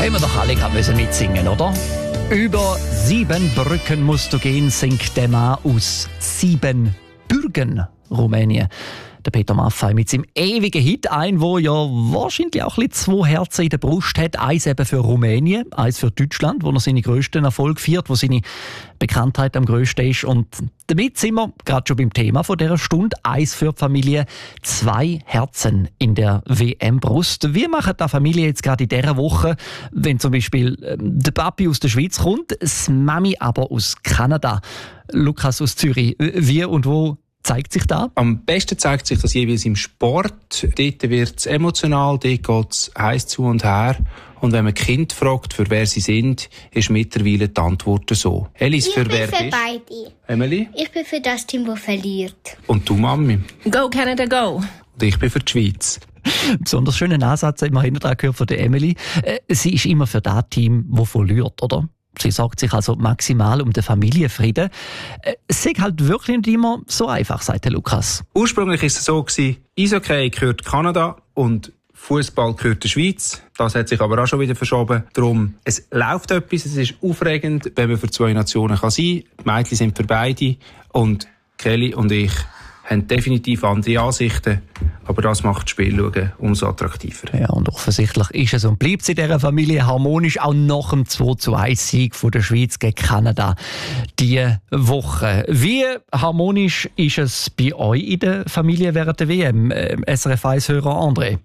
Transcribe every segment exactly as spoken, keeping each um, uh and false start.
Haben wir doch alle gerade mitsingen, oder? Über sieben Brücken musst du gehen, singt der Mann aus Siebenbürgen, Rumänien. Der Peter Maffay mit seinem ewigen Hit, ein, wo ja wahrscheinlich auch ein bisschen zwei Herzen in der Brust hat. Eins eben für Rumänien, eins für Deutschland, wo er seine grössten Erfolge feiert, wo seine Bekanntheit am grössten ist. Und damit sind wir gerade schon beim Thema von dieser Stunde. Eins für die Familie, zwei Herzen in der W M-Brust. Wie macht die Familie jetzt gerade in dieser Woche, wenn zum Beispiel ähm, der Papi aus der Schweiz kommt, das Mami aber aus Kanada? Lukas aus Zürich, wie und wo zeigt sich da? Am besten zeigt sich das jeweils im Sport. Dort wird es emotional, dort geht es heiß zu und her. Und wenn man Kind fragt, für wer sie sind, ist mittlerweile die Antwort so. Elis, für wer bist du? Ich bin für beide. Emily? Ich bin für das Team, das verliert. Und du, Mami? Go Canada, go! Und ich bin für die Schweiz. Besonders schönen Ansatz haben wir hinterher gehört von der Emily. Äh, sie ist immer für das Team, das verliert, oder? Sie sorgt sich also maximal um den Familienfrieden. Es ist halt wirklich nicht immer so einfach, sagt der Lukas. Ursprünglich war es so, gewesen, Eishockey gehört Kanada und Fußball gehört der Schweiz. Das hat sich aber auch schon wieder verschoben. Darum, es läuft etwas, es ist aufregend, wenn man für zwei Nationen kann sein kann. Die Mädchen sind für beide und Kelly und ich haben definitiv andere Ansichten, aber das macht das Spiel schauen umso attraktiver. Ja, und offensichtlich ist es und bleibt es in dieser Familie harmonisch, auch nach dem zwei zu eins Sieg von der Schweiz gegen Kanada diese Woche. Wie harmonisch ist es bei euch in der Familie während der W M? Äh, S R F eins-Hörer André?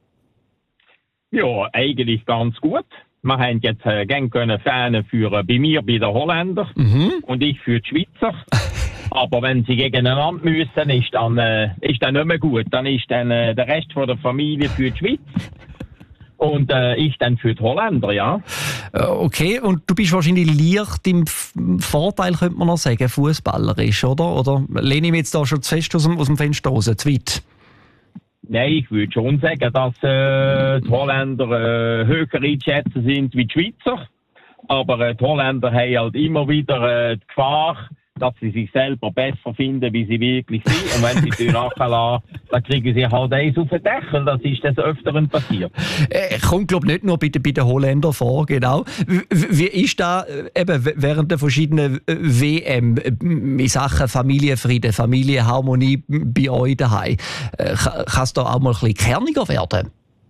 Ja, eigentlich ganz gut. Wir haben jetzt äh, gerne können Fähne führen, bei mir bei den Holländern mhm. und ich für die Schweizer. Aber wenn sie gegeneinander müssen, ist dann, äh, ist dann nicht mehr gut. Dann ist dann äh, der Rest von der Familie für die Schweiz und äh, ich dann für die Holländer, ja. Okay, und du bist wahrscheinlich leicht im Vorteil, könnte man noch sagen, fußballerisch, oder? Oder lehne ich mich jetzt da schon zu fest aus dem, aus dem Fenster raus, zu weit? Nein, ich würde schon sagen, dass äh, die Holländer äh, höher einzuschätzen sind wie die Schweizer. Aber äh, die Holländer haben halt immer wieder äh, die Gefahr, dass sie sich selber besser finden, wie sie wirklich sind. Und wenn sie die nachlassen, dann kriegen sie halt eins auf den Deckel. Das ist des Öfteren passiert. Äh, kommt, glaube ich, nicht nur bei, bei den Holländern vor, genau. Wie, wie ist da äh, eben während der verschiedenen W M in Sachen Familienfrieden, Familienharmonie bei euch daheim? Äh, kann es da auch mal ein bisschen kerniger werden?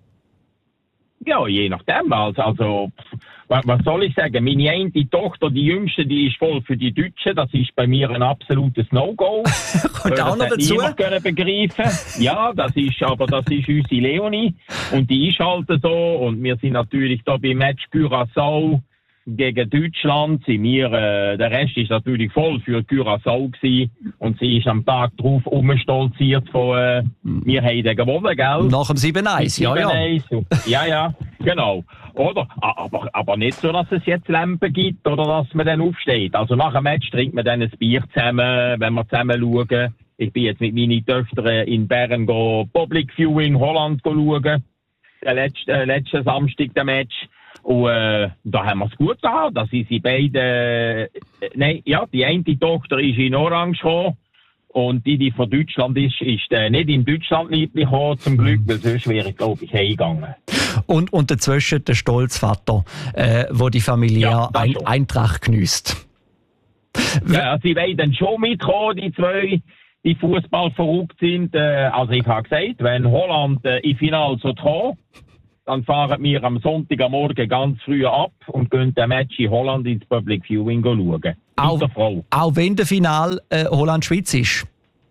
Ja, je nachdem. Also, also was soll ich sagen? Meine eine Tochter, die jüngste, die ist voll für die Deutschen. Das ist bei mir ein absolutes No-Go. Kommt das auch noch hat dazu? niemand können begreifen. Ja, das ist, aber das ist unsere Leonie. Und die ist halt so. Und wir sind natürlich da beim Match Curaçao gegen Deutschland. Sind wir, äh, der Rest ist natürlich voll für Curaçao gewesen. Und sie ist am Tag drauf umstolziert von, äh, wir haben den gewonnen, gell? Nach dem sieben eins, ja, ja. Ja, ja, genau. Oder? Aber, aber nicht so, dass es jetzt Lampen gibt oder dass man dann aufsteht. Also nach dem Match trinkt man dann ein Bier zusammen, wenn wir zusammen schauen. Ich bin jetzt mit meinen Töchtern in Bern go Public Viewing Holland go schauen. Der letzte, äh, letzten Samstag der Match. Und äh, da haben wir es gut gehabt. Da sind sie beide, äh, nein, ja, die eine Tochter ist in Orange gekommen. Und die, die von Deutschland ist, ist äh, nicht in Deutschland lieblich gekommen, zum Glück, weil sonst wäre ich, glaube ich, heimgegangen. Und, und dazwischen der Stolzvater, äh, wo die Familie ja, ein, Eintracht geniesst. Ja, sie wollen dann schon mitkommen, die zwei, die Fußball verrückt sind. Äh, also ich habe gesagt, wenn Holland äh, im Finale so kommt, dann fahren wir am Sonntag am Morgen ganz früh ab und gehen den Match in Holland ins Public Viewing schauen. Auch, auch wenn der Final äh, Holland-Schweiz ist?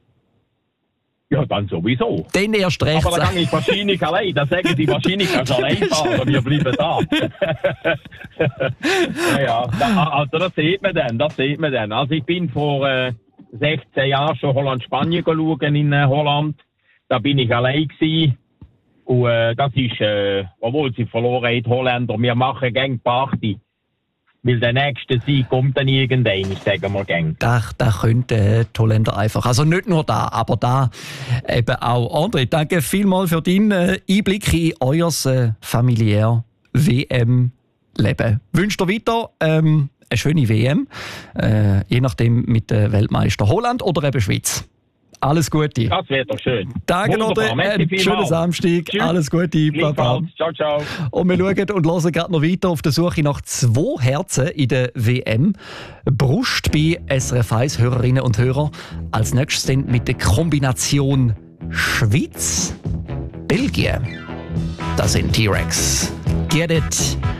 Ja, dann sowieso. Dann erst recht. Aber dann gehe ich wahrscheinlich allein. Dann sagen sie wahrscheinlich, kannst du allein fahren. Wir bleiben da. ja, ja. Da, also das sieht man dann. Das sieht man dann. Also ich bin vor äh, sechzehn Jahren schon Holland-Spanien schauen in äh, Holland. Da bin ich allein gewesen. Und äh, das ist, äh, obwohl sie verloren haben, die Holländer, wir machen gern Party. Weil der nächste Sieg kommt dann irgendwann, sagen wir gern. Da, da könnten die Holländer einfach. Also nicht nur da, aber da eben auch. André, danke vielmals für deinen äh, Einblick in euer äh, familiär W M-Leben. Wünsche dir weiter ähm, eine schöne W M, äh, je nachdem mit dem Weltmeister Holland oder eben Schweiz. Alles Gute. Das wäre doch schön. Danke, Lotte. Einen schönen Samstag. Tschüss. Alles Gute. Baba. Ciao, ciao. Und wir schauen und hören gerade noch weiter auf der Suche nach zwei Herzen in der W M. Brust bei S R F eins Hörerinnen und Hörer. Als nächstes dann mit der Kombination Schweiz, Belgien. Das sind T-Rex. Get it.